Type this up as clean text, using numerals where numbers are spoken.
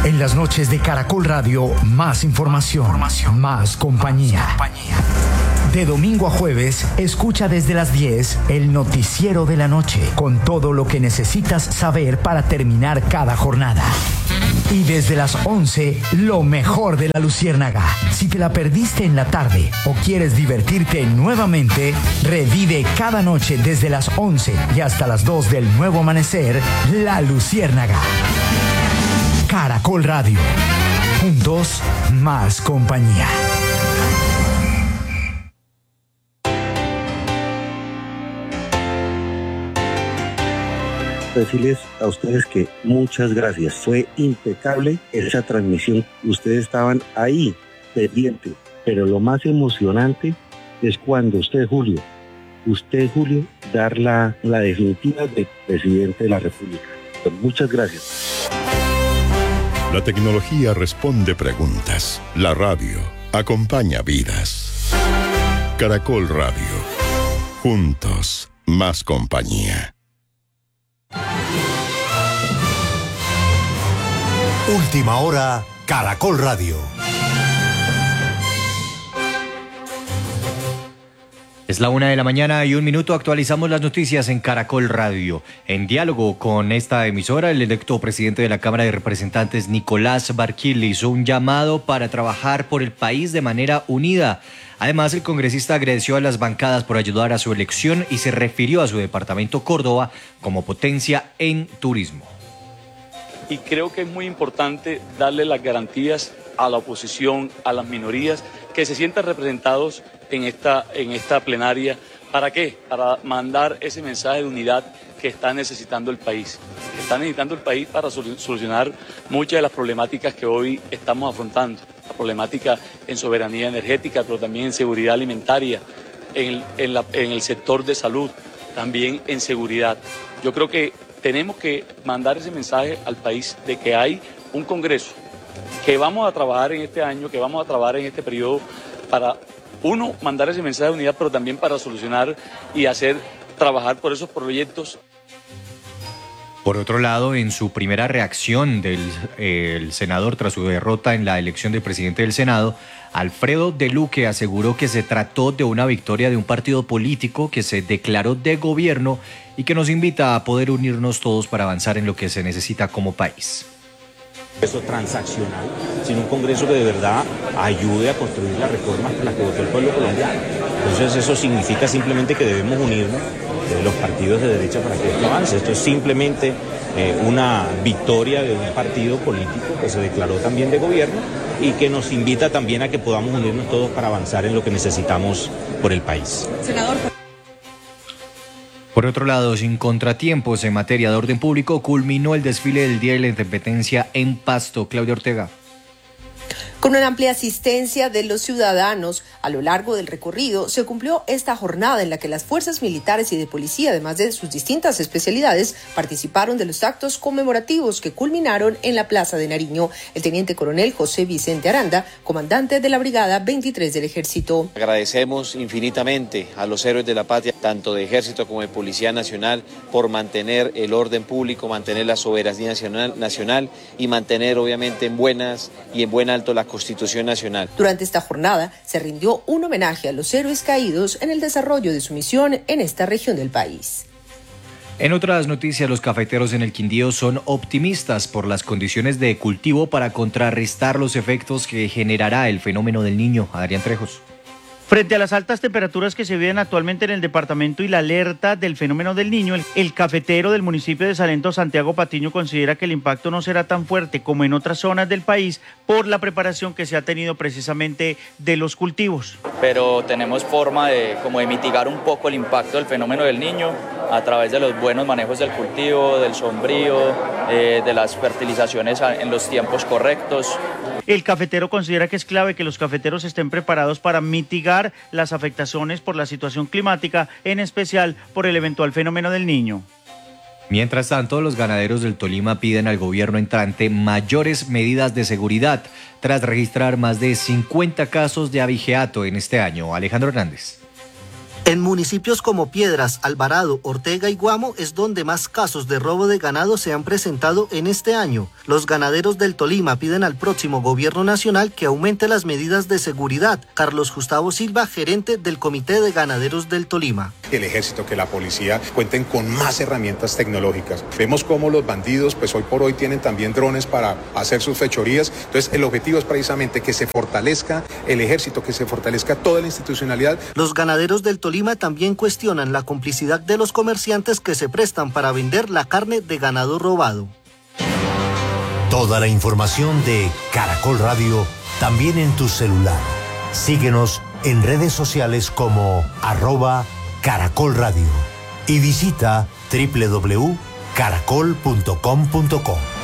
En las noches de Caracol Radio, más información, más compañía. De domingo a jueves, escucha desde las 10 el noticiero de la noche, con todo lo que necesitas saber para terminar cada jornada. Y desde las 11, lo mejor de la Luciérnaga. Si te la perdiste en la tarde o quieres divertirte nuevamente, revive cada noche desde las 11 y hasta las 2 del nuevo amanecer, La Luciérnaga. Caracol Radio. Juntos, más compañía. Decirles a ustedes que muchas gracias. Fue impecable esa transmisión. Ustedes estaban ahí, pendientes. Pero lo más emocionante es cuando usted, Julio, dar la definitiva de presidente de la República. Muchas gracias. La tecnología responde preguntas. La radio acompaña vidas. Caracol Radio. Juntos, más compañía. Última hora, Caracol Radio. Es la 1:01 a.m. Actualizamos las noticias en Caracol Radio. En diálogo con esta emisora, el electo presidente de la Cámara de Representantes, Nicolás Barquil, hizo un llamado para trabajar por el país de manera unida. Además, el congresista agradeció a las bancadas por ayudar a su elección y se refirió a su departamento Córdoba como potencia en turismo. Y creo que es muy importante darle las garantías a la oposición, a las minorías, que se sientan representados en esta plenaria. ¿Para qué? Para mandar ese mensaje de unidad que está necesitando el país. Que está necesitando el país para solucionar muchas de las problemáticas que hoy estamos afrontando. La problemática en soberanía energética, pero también en seguridad alimentaria, en el sector de salud, también en seguridad. Yo creo que tenemos que mandar ese mensaje al país de que hay un Congreso, que vamos a trabajar en este año, que vamos a trabajar en este periodo para, uno, mandar ese mensaje de unidad, pero también para solucionar y trabajar por esos proyectos. Por otro lado, en su primera reacción el senador tras su derrota en la elección de presidente del Senado, Alfredo de Luque aseguró que se trató de una victoria de un partido político que se declaró de gobierno y que nos invita a poder unirnos todos para avanzar en lo que se necesita como país. Congreso transaccional, sino un Congreso que de verdad ayude a construir las reformas por las que votó el pueblo colombiano. Entonces eso significa simplemente que debemos unirnos los partidos de derecha para que esto avance. Esto es simplemente una victoria de un partido político que se declaró también de gobierno y que nos invita también a que podamos unirnos todos para avanzar en lo que necesitamos por el país. Senador. Por otro lado, sin contratiempos en materia de orden público, culminó el desfile del Día de la Independencia en Pasto. Claudia Ortega. Con una amplia asistencia de los ciudadanos a lo largo del recorrido, se cumplió esta jornada en la que las fuerzas militares y de policía, además de sus distintas especialidades, participaron de los actos conmemorativos que culminaron en la Plaza de Nariño. El teniente coronel José Vicente Aranda, comandante de la Brigada 23 del Ejército. Agradecemos infinitamente a los héroes de la patria, tanto de Ejército como de Policía Nacional, por mantener el orden público, mantener la soberanía nacional y mantener obviamente en buen alto la Constitución Nacional. Durante esta jornada se rindió un homenaje a los héroes caídos en el desarrollo de su misión en esta región del país. En otras noticias, los cafeteros en el Quindío son optimistas por las condiciones de cultivo para contrarrestar los efectos que generará el fenómeno del Niño. Adrián Trejos. Frente a las altas temperaturas que se viven actualmente en el departamento y la alerta del fenómeno del Niño, el cafetero del municipio de Salento, Santiago Patiño, considera que el impacto no será tan fuerte como en otras zonas del país por la preparación que se ha tenido precisamente de los cultivos. Pero tenemos forma de mitigar un poco el impacto del fenómeno del Niño a través de los buenos manejos del cultivo, del sombrío, de las fertilizaciones en los tiempos correctos. El cafetero considera que es clave que los cafeteros estén preparados para mitigar las afectaciones por la situación climática, en especial por el eventual fenómeno del Niño. Mientras tanto, los ganaderos del Tolima piden al gobierno entrante mayores medidas de seguridad tras registrar más de 50 casos de abigeato en este año. Alejandro Hernández. En municipios como Piedras, Alvarado, Ortega y Guamo es donde más casos de robo de ganado se han presentado en este año. Los ganaderos del Tolima piden al próximo gobierno nacional que aumente las medidas de seguridad. Carlos Gustavo Silva, gerente del Comité de Ganaderos del Tolima. El ejército, que la policía cuenten con más herramientas tecnológicas. Vemos cómo los bandidos, pues hoy por hoy tienen también drones para hacer sus fechorías. Entonces el objetivo es precisamente que se fortalezca el ejército, que se fortalezca toda la institucionalidad. Los ganaderos del Tolima también cuestionan la complicidad de los comerciantes que se prestan para vender la carne de ganado robado. Toda la información de Caracol Radio también en tu celular. Síguenos en redes sociales como @Caracol Radio y visita www.caracol.com.co.